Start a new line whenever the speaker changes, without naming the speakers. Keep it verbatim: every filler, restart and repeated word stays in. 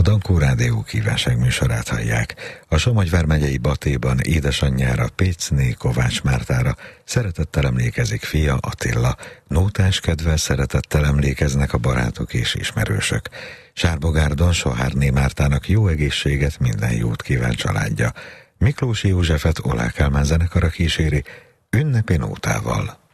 Dankó Rádió kívánságműsorát hallják. A Somogy vármegyei Batéban édesanyjára, Pécné Kovács Mártára szeretettel emlékezik fia, Attila. Nótás kedvel szeretettel emlékeznek a barátok és ismerősök. Sárbogárdon Sohárné Mártának jó egészséget, minden jót kíván családja. Miklósi Józsefet Oláh Kálmán zenekara kíséri ünnepi nótával.